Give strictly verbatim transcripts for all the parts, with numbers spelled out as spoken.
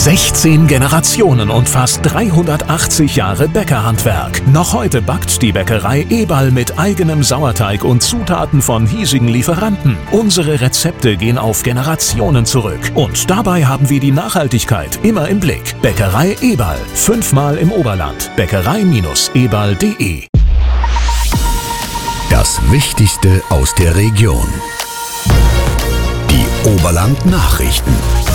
sechzehn Generationen und fast dreihundertachtzig Jahre Bäckerhandwerk. Noch heute backt die Bäckerei Eberl mit eigenem Sauerteig und Zutaten von hiesigen Lieferanten. Unsere Rezepte gehen auf Generationen zurück. Und dabei haben wir die Nachhaltigkeit immer im Blick. Bäckerei Eberl. Fünfmal im Oberland. Bäckerei Eberl punkt de. Das Wichtigste aus der Region. Die Oberland-Nachrichten.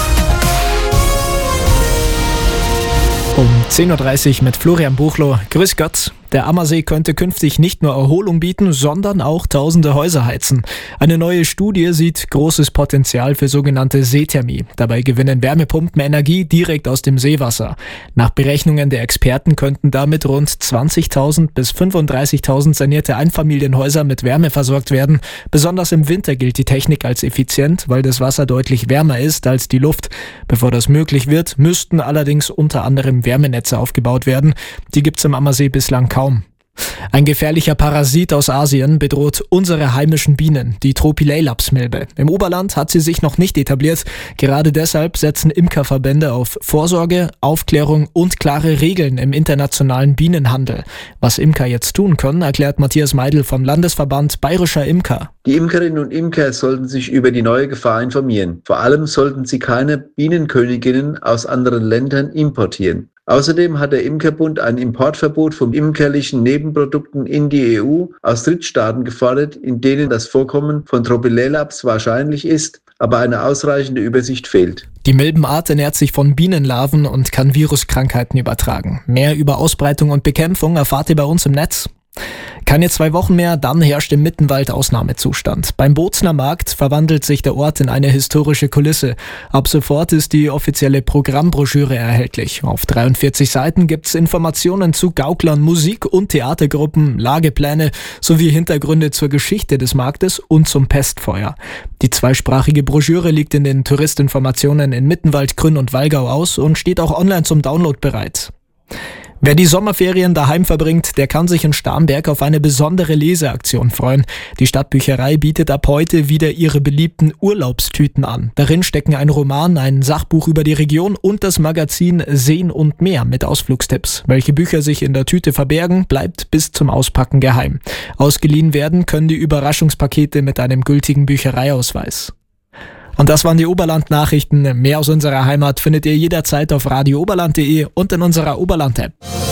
Um zehn Uhr dreißig mit Florian Buchloh. Grüß Gott. Der Ammersee könnte künftig nicht nur Erholung bieten, sondern auch tausende Häuser heizen. Eine neue Studie sieht großes Potenzial für sogenannte Seethermie. Dabei gewinnen Wärmepumpen Energie direkt aus dem Seewasser. Nach Berechnungen der Experten könnten damit rund zwanzigtausend bis fünfunddreißigtausend sanierte Einfamilienhäuser mit Wärme versorgt werden. Besonders im Winter gilt die Technik als effizient, weil das Wasser deutlich wärmer ist als die Luft. Bevor das möglich wird, müssten allerdings unter anderem Wärmenetze aufgebaut werden. Die gibt's im Ammersee bislang kaum. Ein gefährlicher Parasit aus Asien bedroht unsere heimischen Bienen, die Tropilelaps-Milbe. Im Oberland hat sie sich noch nicht etabliert. Gerade deshalb setzen Imkerverbände auf Vorsorge, Aufklärung und klare Regeln im internationalen Bienenhandel. Was Imker jetzt tun können, erklärt Matthias Meidl vom Landesverband Bayerischer Imker. Die Imkerinnen und Imker sollten sich über die neue Gefahr informieren. Vor allem sollten sie keine Bienenköniginnen aus anderen Ländern importieren. Außerdem hat der Imkerbund ein Importverbot von imkerlichen Nebenprodukten in die E U aus Drittstaaten gefordert, in denen das Vorkommen von Tropilelaps wahrscheinlich ist, aber eine ausreichende Übersicht fehlt. Die Milbenart ernährt sich von Bienenlarven und kann Viruskrankheiten übertragen. Mehr über Ausbreitung und Bekämpfung erfahrt ihr bei uns im Netz. Keine zwei Wochen mehr, dann herrscht im Mittenwald Ausnahmezustand. Beim Bozner Markt verwandelt sich der Ort in eine historische Kulisse. Ab sofort ist die offizielle Programmbroschüre erhältlich. Auf dreiundvierzig Seiten gibt's Informationen zu Gauklern, Musik- und Theatergruppen, Lagepläne sowie Hintergründe zur Geschichte des Marktes und zum Pestfeuer. Die zweisprachige Broschüre liegt in den Touristinformationen in Mittenwald, Grün und Wallgau aus und steht auch online zum Download bereit. Wer die Sommerferien daheim verbringt, der kann sich in Starnberg auf eine besondere Leseaktion freuen. Die Stadtbücherei bietet ab heute wieder ihre beliebten Urlaubstüten an. Darin stecken ein Roman, ein Sachbuch über die Region und das Magazin Seen und Meer mit Ausflugstipps. Welche Bücher sich in der Tüte verbergen, bleibt bis zum Auspacken geheim. Ausgeliehen werden können die Überraschungspakete mit einem gültigen Büchereiausweis. Und das waren die Oberland-Nachrichten. Mehr aus unserer Heimat findet ihr jederzeit auf radio oberland punkt de und in unserer Oberland-App.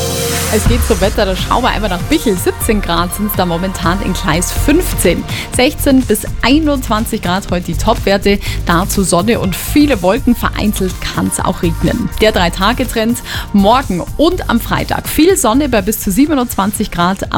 Es geht zum Wetter, da schauen wir einfach nach Bichl. siebzehn Grad sind es da momentan in Gleis fünfzehn. sechzehn bis einundzwanzig Grad heute die Topwerte. Dazu Sonne und viele Wolken. Vereinzelt kann es auch regnen. Der Drei-Tage-Trend morgen und am Freitag. Viel Sonne bei bis zu siebenundzwanzig Grad.